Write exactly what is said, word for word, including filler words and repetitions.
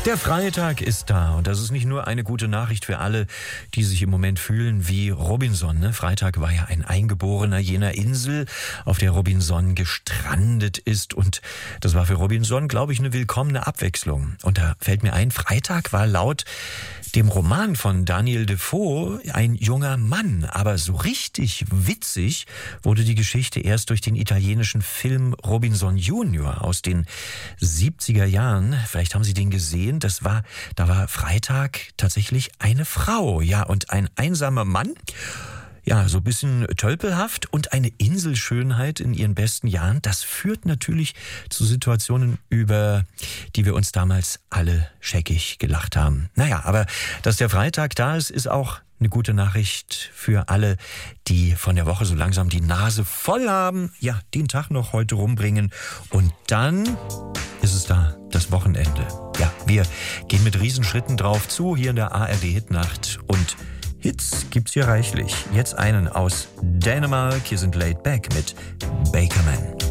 Der Freitag ist da und das ist nicht nur eine gute Nachricht für alle, die sich im Moment fühlen wie Robinson. Ne? Freitag war ja ein Eingeborener jener Insel, auf der Robinson gestrandet ist, und das war für Robinson, glaube ich, eine willkommene Abwechslung. Und da fällt mir ein, Freitag war laut dem Roman von Daniel Defoe ein junger Mann, aber so richtig witzig wurde die Geschichte erst durch den italienischen Film Robinson Junior aus den siebziger Jahren. Vielleicht haben Sie den gesehen. Das war, da war Freitag tatsächlich eine Frau, ja, und ein einsamer Mann. Ja, so ein bisschen tölpelhaft und eine Inselschönheit in ihren besten Jahren. Das führt natürlich zu Situationen, über die wir uns damals alle scheckig gelacht haben. Naja, aber dass der Freitag da ist, ist auch eine gute Nachricht für alle, die von der Woche so langsam die Nase voll haben. Ja, den Tag noch heute rumbringen. Und dann ist es da, das Wochenende. Ja, wir gehen mit Riesenschritten drauf zu, hier in der A R D Hitnacht. Und Hits gibt's hier reichlich. Jetzt einen aus Dänemark. Hier sind Laid Back mit Bakerman.